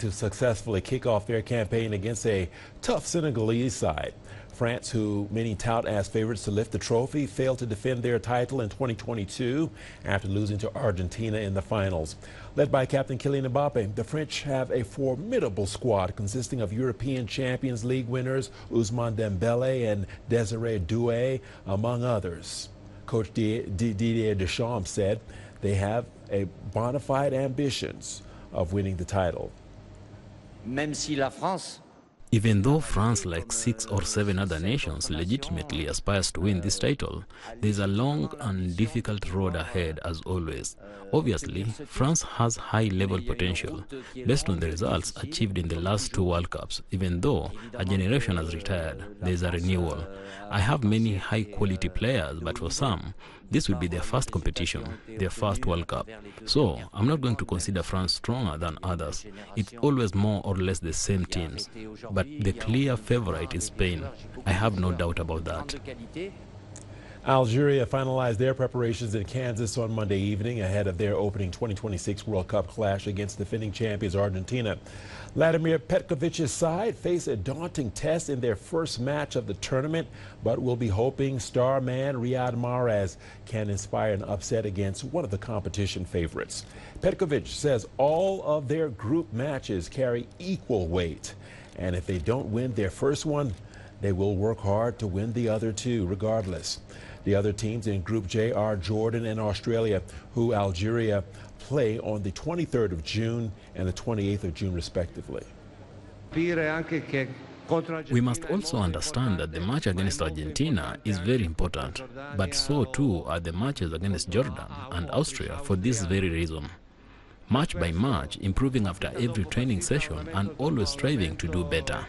to successfully kick off their campaign against a tough Senegalese side. France, who many tout as favorites to lift the trophy, failed to defend their title in 2022 after losing to Argentina in the finals. Led by Captain Kylian Mbappe, the French have a formidable squad consisting of European Champions League winners Ousmane Dembele and Desiré Doué, among others. Coach Didier Deschamps said they have a bona fide ambitions of winning the title. Même si la France Even though France, like 6 or 7 other nations, legitimately aspires to win this title, there is a long and difficult road ahead as always. Obviously, France has high-level potential based on the results achieved in the last 2 World Cups. Even though a generation has retired, there is a renewal. I have many high-quality players, but for some, this will be their first competition, their first World Cup. So, I'm not going to consider France stronger than others. It's always more or less the same teams. But the clear favorite is Spain. I have no doubt about that. Algeria finalized their preparations in Kansas on Monday evening ahead of their opening 2026 World Cup clash against defending champions Argentina. Vladimir Petkovic's side face a daunting test in their first match of the tournament, but will be hoping star man Riyad Mahrez can inspire an upset against one of the competition favorites. Petkovic says all of their group matches carry equal weight, and if they don't win their first one, they will work hard to win the other two regardless. The other teams in Group J are Jordan and Australia, who Algeria play on the 23rd of June and the 28th of June, respectively. We must also understand that the match against Argentina is very important, but so too are the matches against Jordan and Austria for this very reason. Match by match, improving after every training session and always striving to do better.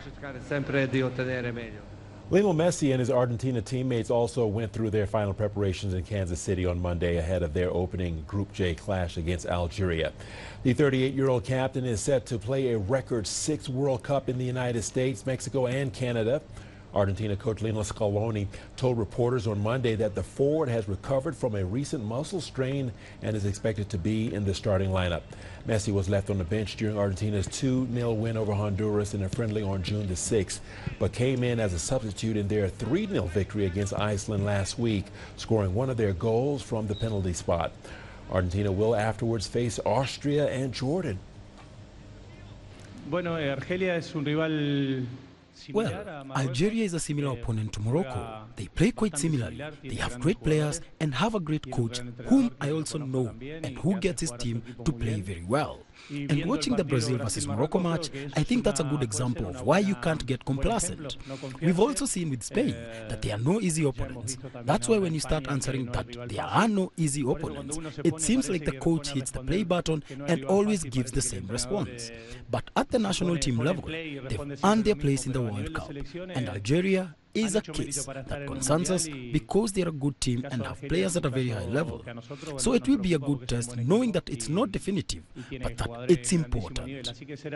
Lionel Messi and his Argentina teammates also went through their final preparations in Kansas City on Monday ahead of their opening Group J clash against Algeria. The 38-year-old captain is set to play a record 6 World Cup in the United States, Mexico, and Canada. Argentina coach Lionel Scaloni told reporters on Monday that the forward has recovered from a recent muscle strain and is expected to be in the starting lineup. Messi was left on the bench during Argentina's 2-0 win over Honduras in a friendly on June the 6th, but came in as a substitute in their 3-0 victory against Iceland last week, scoring one of their goals from the penalty spot. Argentina will afterwards face Austria and Jordan. Bueno, Argelia es un rival. Well, Algeria is a similar opponent to Morocco. They play quite similarly. They have great players and have a great coach whom I also know and who gets his team to play very well. And watching the Brazil versus Morocco match, I think that's a good example of why you can't get complacent. We've also seen with Spain that there are no easy opponents. That's why when you start answering that there are no easy opponents, it seems like the coach hits the play button and always gives the same response. But at the national team level, they've earned their place in the World Cup, and Algeria is a case that concerns us because they're a good team and have players at a very high level. So it will be a good test knowing that it's not definitive, but that it's important.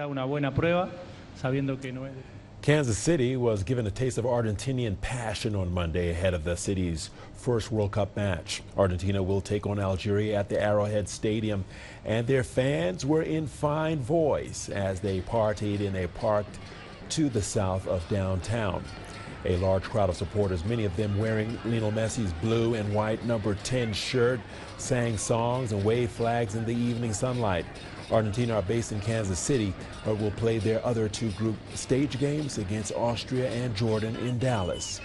Kansas City was given a taste of Argentinian passion on Monday ahead of the city's first World Cup match. Argentina will take on Algeria at the Arrowhead Stadium, and their fans were in fine voice as they partied in a park to the south of downtown. A large crowd of supporters, many of them wearing Lionel Messi's blue and white number 10 shirt, sang songs and waved flags in the evening sunlight. Argentina are based in Kansas City, but will play their other 2 group stage games against Austria and Jordan in Dallas.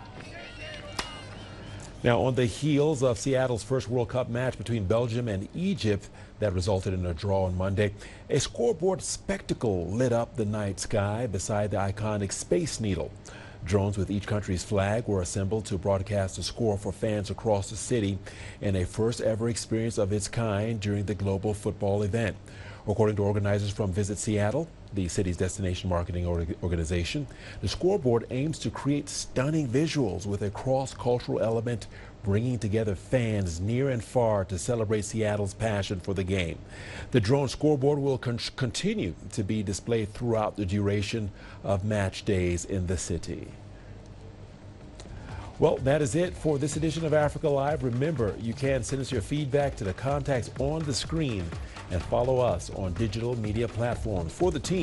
Now, on the heels of Seattle's first World Cup match between Belgium and Egypt that resulted in a draw on Monday, a scoreboard spectacle lit up the night sky beside the iconic Space Needle. Drones with each country's flag were assembled to broadcast the score for fans across the city in a first ever experience of its kind during the global football event. According to organizers from Visit Seattle, the city's destination marketing organization, the scoreboard aims to create stunning visuals with a cross-cultural element, bringing together fans near and far to celebrate Seattle's passion for the game. The drone scoreboard will continue to be displayed throughout the duration of match days in the city. Well, that is it for this edition of Africa Live. Remember, you can send us your feedback to the contacts on the screen and follow us on digital media platforms. For the team